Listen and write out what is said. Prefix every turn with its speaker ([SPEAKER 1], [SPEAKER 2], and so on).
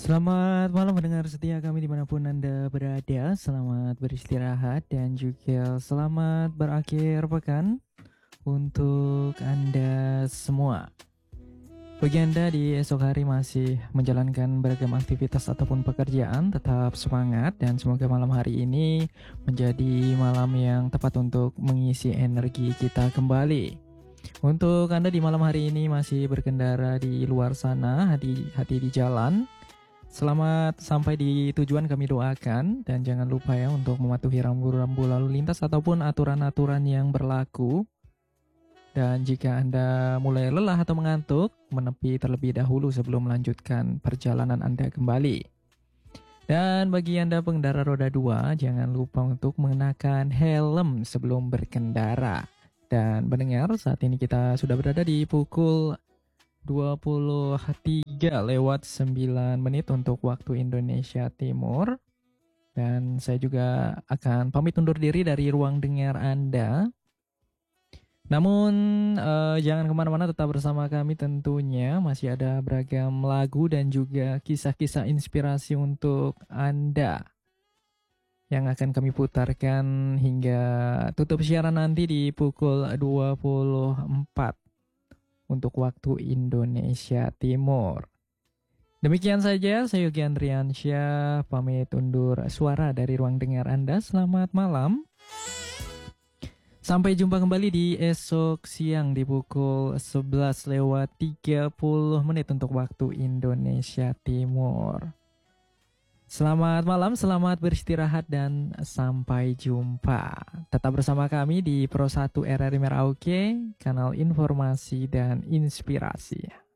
[SPEAKER 1] Selamat malam mendengar setia kami dimanapun Anda berada. Selamat beristirahat dan juga selamat berakhir pekan untuk Anda semua. Bagi Anda di esok hari masih menjalankan beragam aktivitas ataupun pekerjaan, tetap semangat dan semoga malam hari ini menjadi malam yang tepat untuk mengisi energi kita kembali. Untuk Anda di malam hari ini masih berkendara di luar sana, hati-hati di jalan. Selamat sampai di tujuan kami doakan dan jangan lupa ya untuk mematuhi rambu-rambu lalu lintas ataupun aturan-aturan yang berlaku. Dan jika Anda mulai lelah atau mengantuk, menepi terlebih dahulu sebelum melanjutkan perjalanan Anda kembali. Dan bagi Anda pengendara roda 2, jangan lupa untuk mengenakan helm sebelum berkendara. Dan mendengar saat ini kita sudah berada di pukul 23:09 untuk waktu Indonesia Timur. Dan saya juga akan pamit undur diri dari ruang dengar Anda. Namun jangan kemana-mana, tetap bersama kami tentunya. Masih ada beragam lagu dan juga kisah-kisah inspirasi untuk Anda yang akan kami putarkan hingga tutup siaran nanti di pukul 24 untuk waktu Indonesia Timur. Demikian saja, saya Yogi Andriansyah pamit undur suara dari ruang dengar Anda. Selamat malam. Sampai jumpa kembali di esok siang di pukul 11:30 untuk waktu Indonesia Timur. Selamat malam, selamat beristirahat dan sampai jumpa. Tetap bersama kami di Pro 1 RRI Merauke, kanal informasi dan inspirasi.